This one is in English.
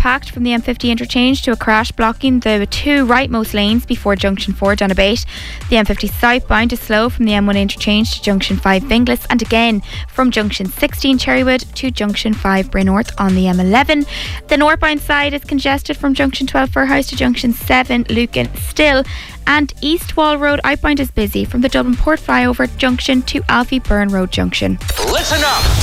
packed from the M50 interchange to a crash blocking the two rightmost lanes before Junction 4 Donabate. The M50 southbound is slow from the M1 interchange to Junction 5 Finglas, and again from Junction 16 Cherrywood to Junction 5 Bray North on the M11. The northbound side is congested from Junction 12 Fairhouse to Junction 7 Lucan still, and East Wall Road outbound is busy from the Dublin Port flyover junction to Alfie Byrne Road junction. Listen up!